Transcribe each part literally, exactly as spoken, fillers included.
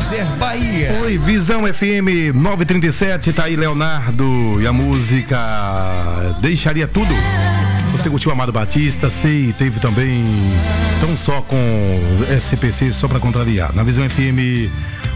Quiser Bahia. Oi, Visão F M nove trinta e sete, tá aí Leonardo e a música Deixaria Tudo. Você curtiu Amado Batista, sei, teve também Tão Só com S P C, só pra contrariar. Na Visão F M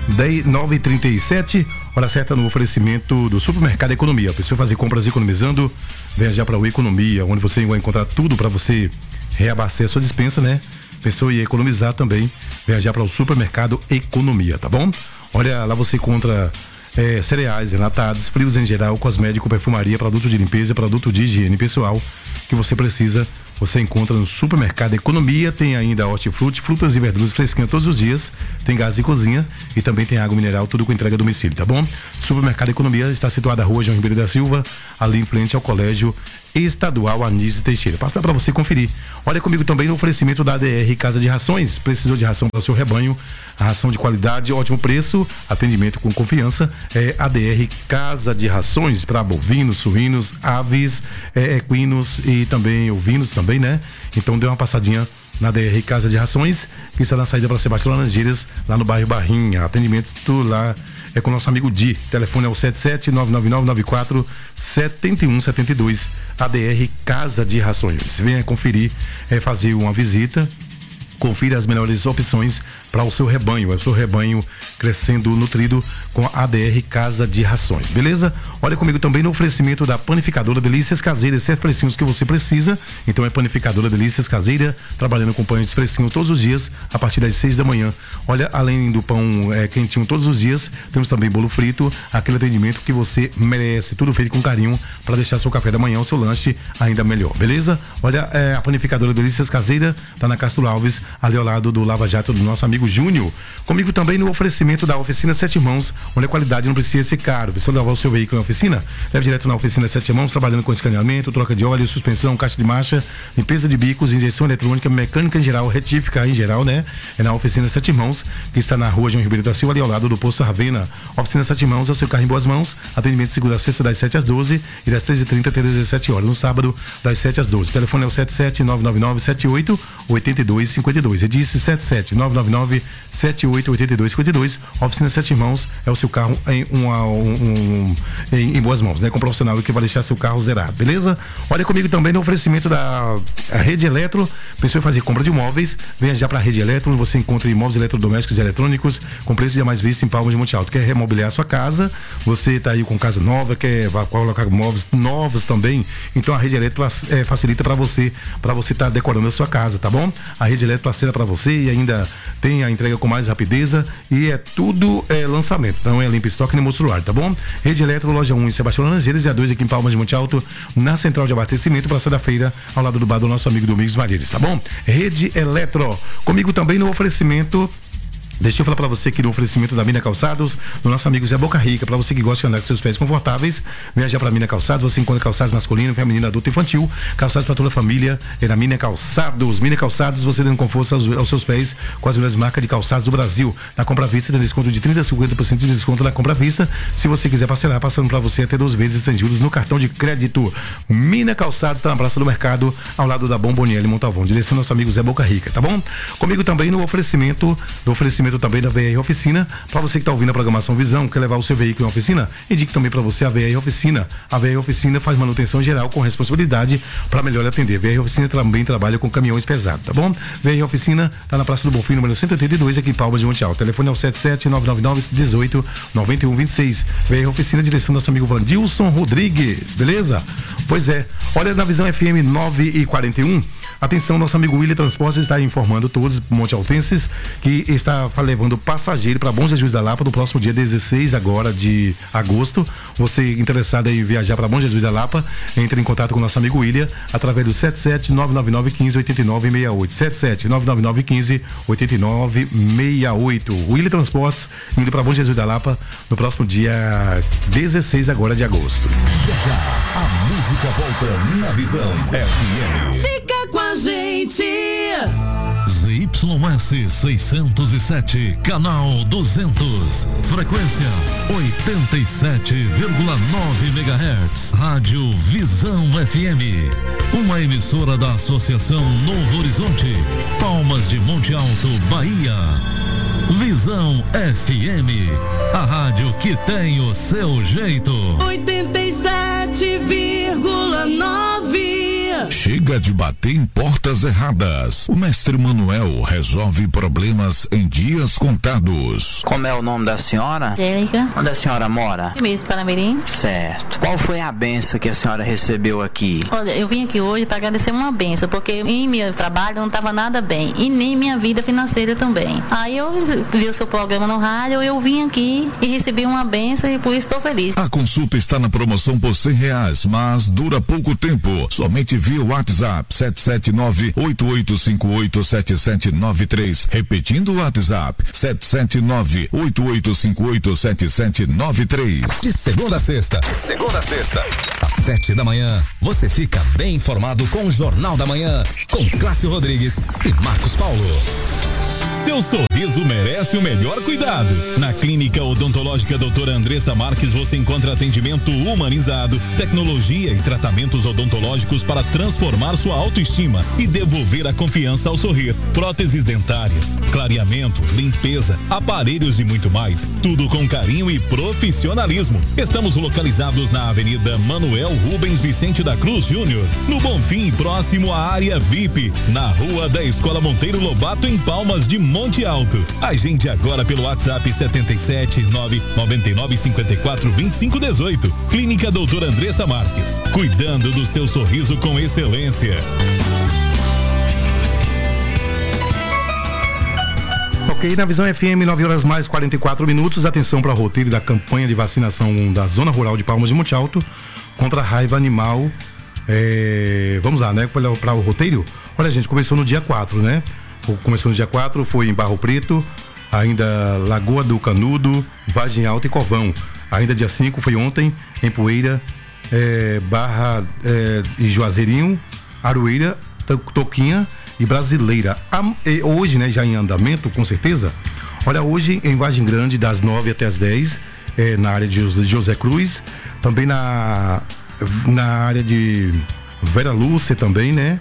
nove trinta e sete, hora certa no oferecimento do Supermercado Economia. Precisa fazer compras economizando, viajar para o Economia, onde você vai encontrar tudo para você reabastecer a sua dispensa, né? Pensou em economizar também, viajar para o Supermercado Economia, tá bom? Olha, lá você encontra é, cereais, enlatados, frios em geral, cosmético, perfumaria, produto de limpeza, produto de higiene pessoal que você precisa. Você encontra no Supermercado Economia. Tem ainda hortifruti, frutas e verduras fresquinhas todos os dias. Tem gás de cozinha e também tem água mineral, tudo com entrega a domicílio, tá bom? Supermercado Economia está situado na rua João Ribeiro da Silva, ali em frente ao Colégio Estadual Anísio Teixeira. Passa para você conferir. Olha comigo também no oferecimento da A D R Casa de Rações. Precisou de ração para o seu rebanho? A ração de qualidade, ótimo preço, atendimento com confiança. É A D R Casa de Rações para bovinos, suínos, aves, é, equinos e também ovinos também, né? Então dê uma passadinha na A D R Casa de Rações, que está na saída para Sebastião Laranjeiras, lá no bairro Barrinha. Atendimento tudo lá é com o nosso amigo Di. Telefone é o sete sete nove nove nove nove quatro sete um sete dois. A D R Casa de Rações. Venha conferir, é, fazer uma visita. Confira as melhores opções para o seu rebanho, é o seu rebanho crescendo nutrido com a A D R Casa de Rações, beleza? Olha comigo também no oferecimento da Panificadora Delícias Caseiras, sete fresquinhos que você precisa. Então é Panificadora Delícias Caseira, trabalhando com pães fresquinhos todos os dias, a partir das seis da manhã. Olha, além do pão é, quentinho todos os dias, temos também bolo frito, aquele atendimento que você merece, tudo feito com carinho para deixar seu café da manhã, o seu lanche ainda melhor, beleza? Olha, é, a Panificadora Delícias Caseira tá na Castro Alves, ali ao lado do Lava Jato do nosso amigo Júnior. Comigo também no oferecimento da Oficina Sete Mãos, onde a qualidade não precisa ser caro. Precisa levar o seu veículo na oficina? Leve direto na Oficina Sete Mãos, trabalhando com escaneamento, troca de óleo, suspensão, caixa de marcha, limpeza de bicos, injeção eletrônica, mecânica em geral, retífica em geral, né? É na Oficina Sete Mãos, que está na rua João Ribeiro da Silva, ali ao lado do Posto Ravena. Oficina Sete Mãos é o seu carro em boas mãos. Atendimento de segunda a sexta, das sete às doze e das treze e trinta até dezessete horas. No sábado, das sete às doze. O telefone é o sete sete nove nove nove sete oito oito dois cinco dois. Eu disse sete sete nove nove nove sete oito oito dois cinco dois. Oficina Sete Mãos é o seu carro em, uma, um, um, em, em boas mãos, né? Com um profissional que vai deixar seu carro zerado, beleza? Olha comigo também no oferecimento da Rede Eletro. Pensou em fazer compra de imóveis? Venha já para a Rede Eletro, onde você encontra imóveis eletrodomésticos e eletrônicos com preço jamais visto em Palmas de Monte Alto. Quer remobiliar a sua casa? Você está aí com casa nova, quer colocar móveis novos também? Então a Rede Eletro é, facilita para você, para você estar tá decorando a sua casa, tá bom? A Rede Eletro parceira para você e ainda tem a entrega com mais rapidez e é tudo é, lançamento, não é limpa estoque nem monstruário, tá bom? Rede Eletro, loja um em Sebastião Laranjeiras e a dois aqui em Palmas de Monte Alto, na central de abastecimento, Praça da Feira, ao lado do bar do nosso amigo Domingos Mareires, tá bom? Rede Eletro, comigo também no oferecimento. Deixa eu falar para você aqui no oferecimento da Mina Calçados, do nosso amigo Zé Boca Rica. Para você que gosta de andar com seus pés confortáveis, viajar para Mina Calçados. Você encontra calçados masculino, feminino, adulto e infantil. Calçados para toda a família. É na Mina Calçados. Mina Calçados, você dando conforto aos, aos seus pés com as melhores marcas de calçados do Brasil. Na compra à vista, tem desconto de trinta a cinquenta por cento de desconto na compra à vista. Se você quiser parcelar, passando para você até doze vezes sem juros no cartão de crédito. Mina Calçados está na Praça do Mercado, ao lado da Bomboniere Montalvão. Direção do nosso amigo Zé Boca Rica, tá bom? Comigo também no oferecimento, do oferecimento também da V R Oficina. Para você que está ouvindo a programação Visão, quer levar o seu veículo em oficina, indique também para você a V R Oficina. A V R Oficina faz manutenção geral com responsabilidade para melhor atender. V R Oficina também trabalha com caminhões pesados, tá bom? V R Oficina está na Praça do Bonfim, número cento e oitenta e dois, aqui em Palmas de Monte Alto. O telefone é o sete sete nove nove nove um oito nove um dois seis. V R Oficina, direção do nosso amigo Vandilson Rodrigues, beleza? Pois é, olha na Visão F M nove e quarenta e um. Atenção, nosso amigo William Transportes está informando todos os monte-altenses que está levando passageiro para Bom Jesus da Lapa no próximo dia dezesseis agora de agosto. Você interessado em viajar para Bom Jesus da Lapa, entre em contato com o nosso amigo William através do sete sete nove nove nove um cinco oito nove seis oito. sete sete nove nove nove um cinco oito nove seis oito. William Transportes indo para Bom Jesus da Lapa no próximo dia dezesseis agora de agosto. Já já, a música volta na Visão F M. Fica com a gente. Z Y S seiscentos e sete, canal duzentos, frequência oitenta e sete vírgula nove megahertz, Rádio Visão F M, uma emissora da Associação Novo Horizonte, Palmas de Monte Alto, Bahia. Visão F M, a rádio que tem o seu jeito. oitenta e sete vírgula nove. Chega de bater em portas erradas. O mestre Manuel resolve problemas em dias contados. Como é o nome da senhora? Angélica. Onde a senhora mora? Mesmo Panamirim. Certo. Qual foi a benção que a senhora recebeu aqui? Olha, eu vim aqui hoje para agradecer uma benção, porque em meu trabalho não estava nada bem, e nem minha vida financeira também. Aí eu vi o seu programa no rádio, eu vim aqui e recebi uma benção e por isso estou feliz. A consulta está na promoção por cem reais, mas dura pouco tempo. Somente via WhatsApp sete sete nove, oito oito cinco oito, sete sete nove três. Repetindo o WhatsApp sete sete nove, oito oito cinco oito, sete sete nove três. De segunda a sexta. De segunda a sexta. Às sete da manhã, você fica bem informado com o Jornal da Manhã, com Cláudio Rodrigues e Marcos Paulo. Seu sorriso merece o melhor cuidado. Na Clínica Odontológica doutora Andressa Marques você encontra atendimento humanizado, tecnologia e tratamentos odontológicos para transformar sua autoestima e devolver a confiança ao sorrir. Próteses dentárias, clareamento, limpeza, aparelhos e muito mais. Tudo com carinho e profissionalismo. Estamos localizados na Avenida Manuel Rubens Vicente da Cruz Júnior, no Bonfim, próximo à área V I P, na Rua da Escola Monteiro Lobato, em Palmas de Monte Alto. Agende agora pelo WhatsApp setenta e sete, nove nove nove, cinco quatro, vinte e cinco dezoito. Clínica doutora Andressa Marques, cuidando do seu sorriso com excelência. Ok, na Visão F M, nove horas mais quarenta e quatro minutos. Atenção para o roteiro da campanha de vacinação da Zona Rural de Palmas de Monte Alto contra a raiva animal. É, vamos lá, né? Para o roteiro. Olha, gente, começou no dia quatro, né? Começou no dia quatro, foi em Barro Preto, ainda Lagoa do Canudo, Vargem Alta e Covão. Ainda dia cinco foi ontem, em Poeira, é, Barra é, e Juazeirinho, Aroeira, Toquinha e Brasileira. A, e hoje, né, já em andamento, com certeza. Olha, hoje em Vargem Grande, das nove até as dez, é, na área de José Cruz, também na, na área de Vera Lúcia também, né?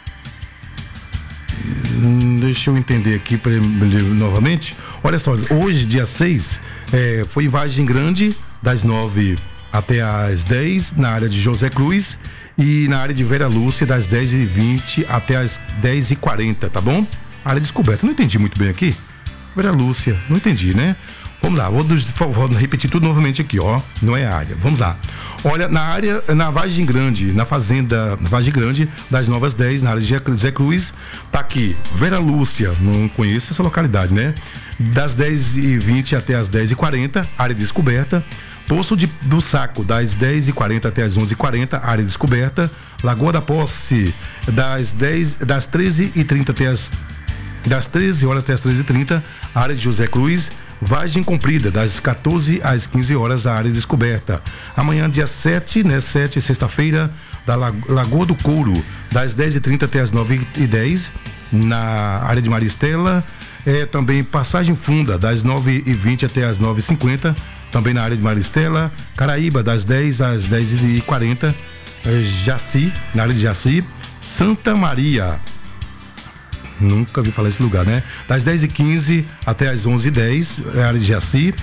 Deixa eu entender aqui pra, novamente. Olha só, hoje, dia seis, é, foi em Vargem Grande, das nove até as dez, na área de José Cruz, e na área de Vera Lúcia, das dez e vinte até as dez e quarenta, tá bom? Área descoberta, não entendi muito bem aqui. Vera Lúcia, não entendi, né? Vamos lá, vou, vou repetir tudo novamente aqui, ó. Não é área, vamos lá. Olha, na área, na Vargem Grande, na fazenda Vargem Grande, das nove às dez, na área de José Cruz, tá aqui, Vera Lúcia, não conheço essa localidade, né? Das dez e vinte até as dez e quarenta, área descoberta. Poço de, do Saco, das dez e quarenta até as onze e quarenta, área descoberta. Lagoa da Posse, das dez, das treze e trinta até as das treze horas até as treze e trinta, área de José Cruz. Vargem Comprida, das quatorze às quinze horas, a área descoberta. Amanhã, dia sete, né? sete, sexta-feira, da Lagoa do Couro, das dez e trinta até as nove e dez, na área de Maristela. É, também Passagem Funda, das nove e vinte até as nove e cinquenta, também na área de Maristela. Caraíba, das dez às dez e quarenta, é, Jaci, na área de Jaci. Santa Maria, nunca vi falar esse lugar, né? Das dez e quinze até as onze e dez, é a área de Jaci.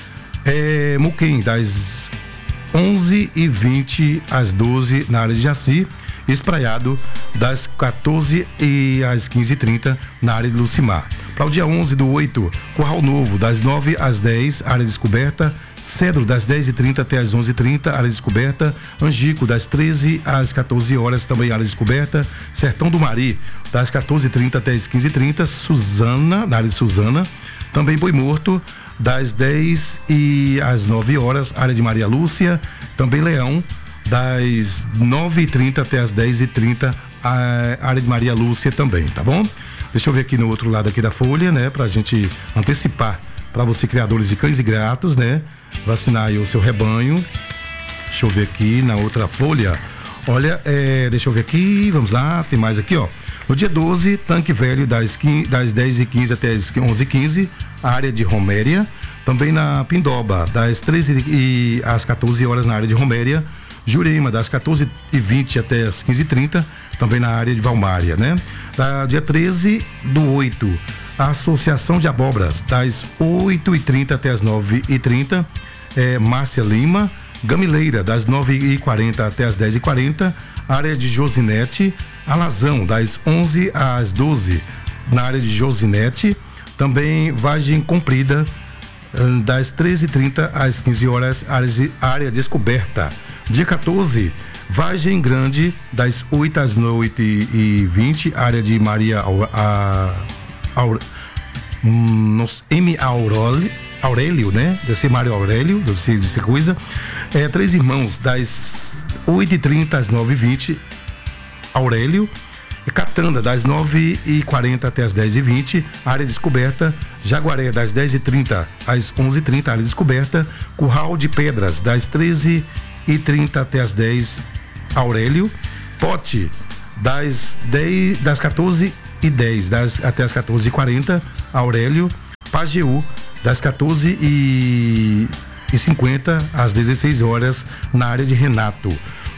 É, Muquem, das onze e vinte às doze, na área de Jaci. Espraiado, das quatorze e às quinze e trinta, na área de Lucimar. Para o dia onze do oito, Curral Novo, das nove às dez, área descoberta. Cedro, das dez e trinta até as onze e trinta, área descoberta. Angico, das treze às quatorze horas, também área descoberta. Sertão do Mari, das quatorze e trinta até as quinze e trinta. Suzana, na área de Suzana. Também Boi Morto, das dez e às nove horas, área de Maria Lúcia. Também Leão, das nove e trinta até as dez e trinta, a área de Maria Lúcia também, tá bom? Deixa eu ver aqui no outro lado aqui da folha, né? Pra gente antecipar para você, criadores de cães e gatos, né? Vacinar aí o seu rebanho. Deixa eu ver aqui na outra folha. Olha, é, deixa eu ver aqui, vamos lá, tem mais aqui, ó. No dia doze, Tanque Velho, das, quinze, das dez e quinze até as onze e quinze, área de Roméria. Também na Pindoba, das treze e às quatorze horas, na área de Roméria. Jurema, das quatorze e vinte até as quinze e trinta, também na área de Valmária, né? Da, dia treze do oito, a Associação de Abóboras, das oito e trinta até as nove e trinta, é, Márcia Lima. Gamileira, das nove e quarenta até as dez e quarenta, área de Josinete. Alazão, das onze às doze, na área de Josinete. Também Vargem Comprida, das treze e trinta às quinze horas, área, de, área descoberta. Dia quatorze, Vargem Grande, das oito às oito e vinte, área de Maria a, a, hum, M. Aurélio, Aurélio, né? Deve ser Mário Aurélio, deve ser de coisa. É, Três Irmãos, das oito e trinta às nove e vinte, Aurélio. Catanda, das nove e quarenta até as dez e vinte, área descoberta. Jaguaré, das dez e trinta às onze e trinta, área descoberta. Curral de Pedras, das treze e trinta até as dez, Aurélio. Pote, das, dez, das quatorze e dez das, até as quatorze e quarenta, Aurélio. Pajeú, das quatorze e cinquenta às dezesseis horas, na área de Renato.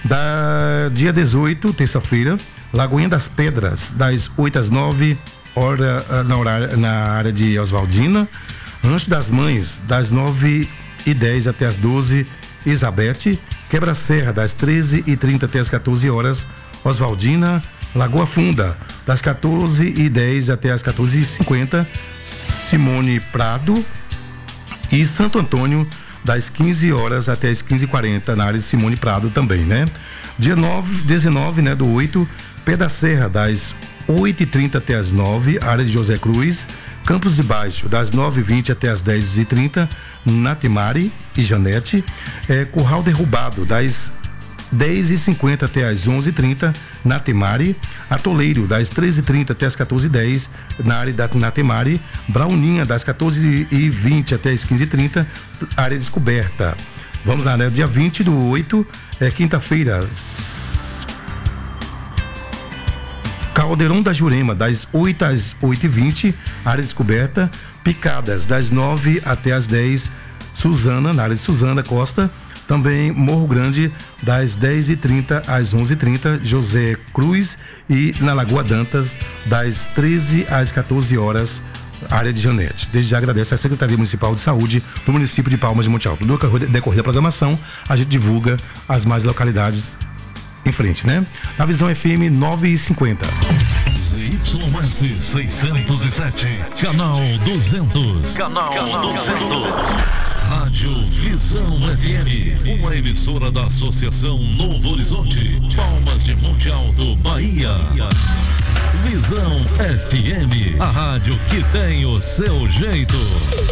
Da dia dezoito, terça-feira, Lagoinha das Pedras, das oito às nove, hora, na, horária, na área de Oswaldina. Rancho das Mães, das nove e dez até as doze, Isabete. Quebra-Serra, das treze e trinta até as quatorze horas, Oswaldina. Lagoa Funda, das quatorze e dez até as quatorze e cinquenta, Simone Prado. E Santo Antônio, das quinze horas até as quinze e quarenta, na área de Simone Prado também, né? Dia nove, dezenove, né, do oito, Pé da Serra, das oito e trinta até as nove, área de José Cruz. Campos de Baixo, das nove e vinte até as dez e trinta, Natemari e Janete. É, Curral Derrubado, das dez e cinquenta até as onze e trinta, Natemari. Atoleiro, das treze e trinta até as quatorze e dez, na área da Natemari. Brauninha, das quatorze e vinte até as quinze e trinta, área descoberta. Vamos lá, né? Dia vinte do oito, é quinta-feira. Caldeirão da Jurema, das oito às oito e vinte, área descoberta. Picadas, das nove até as dez, Suzana, na área de Suzana Costa. Também Morro Grande, das dez e trinta às onze e trinta, José Cruz. E na Lagoa Dantas, das treze às quatorze horas, área de Janete. Desde já agradeço à Secretaria Municipal de Saúde do município de Palmas de Monte Alto. No decorrer da programação, a gente divulga as mais localidades em frente, né? Na Visão F M nove e cinquenta. Z Y S seiscentos e sete, canal duzentos. Canal, canal duzentos. Rádio Visão F M, uma emissora da Associação Novo Horizonte, Palmas de Monte Alto, Bahia. Visão F M, a rádio que tem o seu jeito.